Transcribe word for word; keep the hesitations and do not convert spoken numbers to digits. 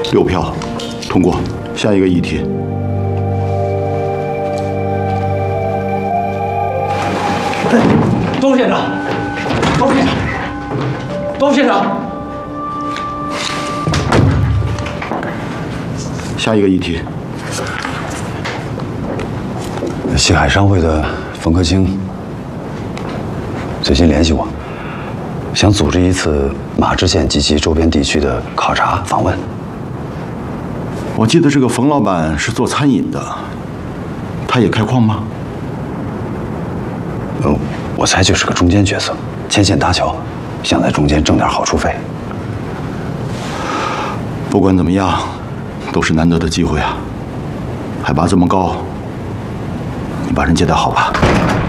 六票，通过。下一个议题。 东县长，东县长，东县长。 下一个议题。 西海商会的冯克清最近联系我，想组织一次马知县及其周边地区的考察访问。 我记得这个冯老板是做餐饮的，他也开矿吗？ 呃，我猜就是个中间角色，牵线搭桥，想在中间挣点好处费。 不管怎么样，都是难得的机会啊！海拔这么高，你把人接待好吧。